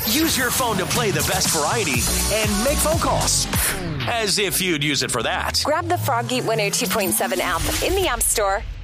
Use your phone to play the best variety and make phone calls. As if you'd use it for that. Grab the Froggy 102.7 app in the App Store